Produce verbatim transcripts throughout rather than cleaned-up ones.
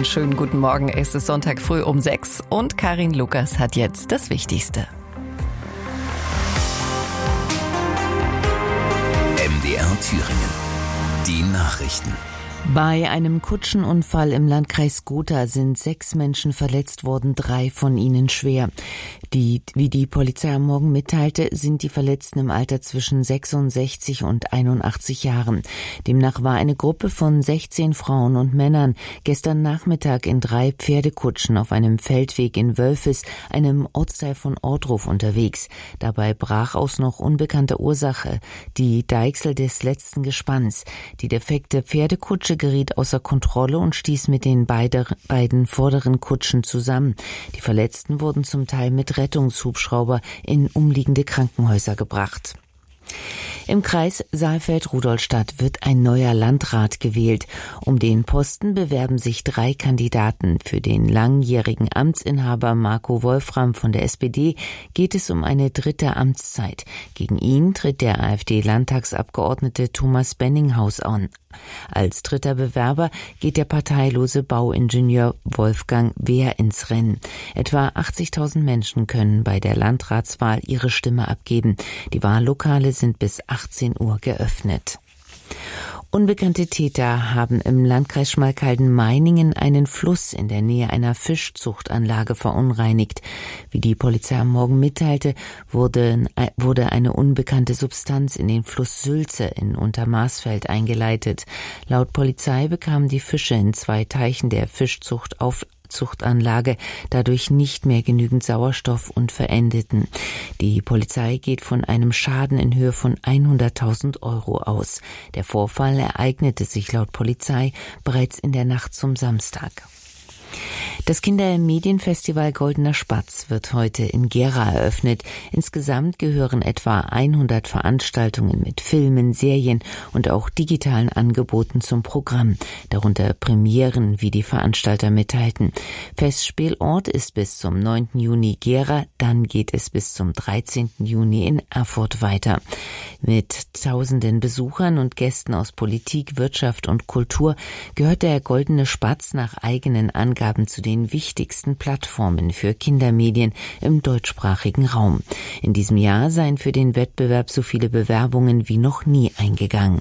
Einen schönen guten Morgen. Es ist Sonntag früh um sechs und Karin Lukas hat jetzt das Wichtigste. M D R Thüringen. Die Nachrichten. Bei einem Kutschenunfall im Landkreis Gotha sind sechs Menschen verletzt worden, drei von ihnen schwer. Die, wie die Polizei am Morgen mitteilte, sind die Verletzten im Alter zwischen sechsundsechzig und einundachtzig Jahren. Demnach war eine Gruppe von sechzehn Frauen und Männern gestern Nachmittag in drei Pferdekutschen auf einem Feldweg in Wölfes, einem Ortsteil von Ohrdruf, unterwegs. Dabei brach aus noch unbekannter Ursache die Deichsel des letzten Gespanns. Die defekte Pferdekutsche geriet außer Kontrolle und stieß mit den beide, beiden vorderen Kutschen zusammen. Die Verletzten wurden zum Teil mit Rettungshubschrauber in umliegende Krankenhäuser gebracht. Im Kreis Saalfeld-Rudolstadt wird ein neuer Landrat gewählt. Um den Posten bewerben sich drei Kandidaten. Für den langjährigen Amtsinhaber Marco Wolfram von der S P D geht es um eine dritte Amtszeit. Gegen ihn tritt der AfD-Landtagsabgeordnete Thomas Benninghaus an. Als dritter Bewerber geht der parteilose Bauingenieur Wolfgang Wehr ins Rennen. Etwa achtzigtausend Menschen können bei der Landratswahl ihre Stimme abgeben. Die Wahllokale sind bis achtzehn Uhr geöffnet. Unbekannte Täter haben im Landkreis Schmalkalden-Meiningen einen Fluss in der Nähe einer Fischzuchtanlage verunreinigt. Wie die Polizei am Morgen mitteilte, wurde, wurde eine unbekannte Substanz in den Fluss Sülze in Untermarsfeld eingeleitet. Laut Polizei bekamen die Fische in zwei Teichen der Fischzucht auf Zuchtanlage dadurch nicht mehr genügend Sauerstoff und verendeten. Die Polizei geht von einem Schaden in Höhe von hunderttausend Euro aus. Der Vorfall ereignete sich laut Polizei bereits in der Nacht zum Samstag. Das Kindermedienfestival Goldener Spatz wird heute in Gera eröffnet. Insgesamt gehören etwa hundert Veranstaltungen mit Filmen, Serien und auch digitalen Angeboten zum Programm, darunter Premieren, wie die Veranstalter mitteilten. Festspielort ist bis zum neunten Juni Gera, dann geht es bis zum dreizehnten Juni in Erfurt weiter. Mit tausenden Besuchern und Gästen aus Politik, Wirtschaft und Kultur gehört der Goldene Spatz nach eigenen Angaben zu den wichtigsten Plattformen für Kindermedien im deutschsprachigen Raum. In diesem Jahr seien für den Wettbewerb so viele Bewerbungen wie noch nie eingegangen.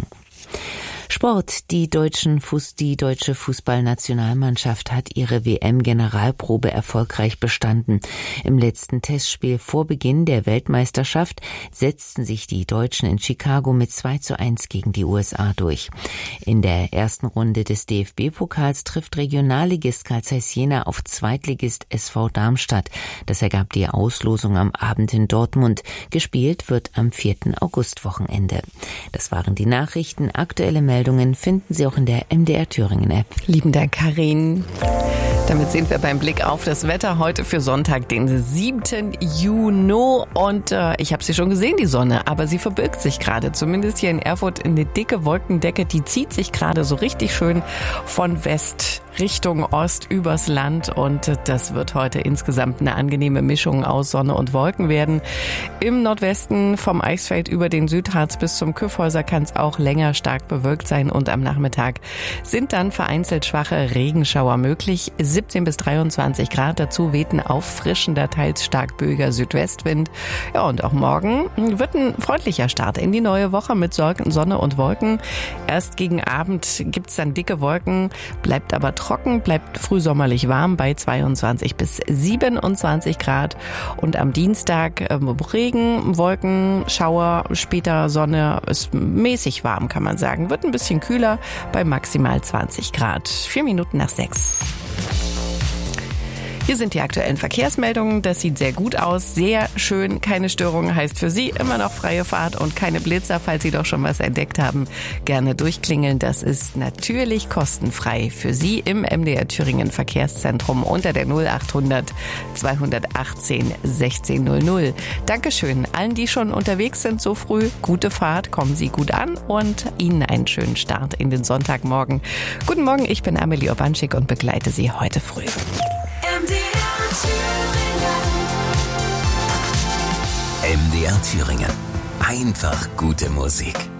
Sport. Die deutschen Fuß, die deutsche Fußballnationalmannschaft hat ihre W M-Generalprobe erfolgreich bestanden. Im letzten Testspiel vor Beginn der Weltmeisterschaft setzten sich die Deutschen in Chicago mit zwei zu eins gegen die U S A durch. In der ersten Runde des D F B-Pokals trifft Regionalligist Carl Zeiss Jena auf Zweitligist S V Darmstadt. Das ergab die Auslosung am Abend in Dortmund. Gespielt wird am vierten August-Wochenende. Das waren die Nachrichten. Aktuelle Meldungen finden Sie auch in der M D R Thüringen App. Lieben Dank, Karin. Damit sind wir beim Blick auf das Wetter heute für Sonntag, den siebten Juni. Und äh, ich habe sie schon gesehen, die Sonne, aber sie verbirgt sich gerade, zumindest hier in Erfurt, in eine dicke Wolkendecke. Die zieht sich gerade so richtig schön von West Richtung Ost übers Land und das wird heute insgesamt eine angenehme Mischung aus Sonne und Wolken werden. Im Nordwesten vom Eichsfeld über den Südharz bis zum Kyffhäuser kann es auch länger stark bewölkt sein und am Nachmittag sind dann vereinzelt schwache Regenschauer möglich. siebzehn bis dreiundzwanzig Grad, dazu weht ein auffrischender, teils stark böiger Südwestwind. Ja, und auch morgen wird ein freundlicher Start in die neue Woche mit Sonne und Wolken. Erst gegen Abend gibt's dann dicke Wolken, bleibt aber trocken, bleibt frühsommerlich warm bei zweiundzwanzig bis siebenundzwanzig Grad. Und am Dienstag äh, Regen, Wolken, Schauer, später Sonne, ist mäßig warm, kann man sagen. Wird ein bisschen kühler bei maximal zwanzig Grad. Vier Minuten nach sechs. Hier sind die aktuellen Verkehrsmeldungen. Das sieht sehr gut aus, sehr schön. Keine Störungen heißt für Sie immer noch freie Fahrt und keine Blitzer. Falls Sie doch schon was entdeckt haben, gerne durchklingeln. Das ist natürlich kostenfrei für Sie im M D R Thüringen Verkehrszentrum unter der null achthundert zweihundertachtzehn sechzehn null null. Dankeschön allen, die schon unterwegs sind so früh. Gute Fahrt, kommen Sie gut an und Ihnen einen schönen Start in den Sonntagmorgen. Guten Morgen, ich bin Amelie Urbanschik und begleite Sie heute früh. M D R Thüringen. Einfach gute Musik.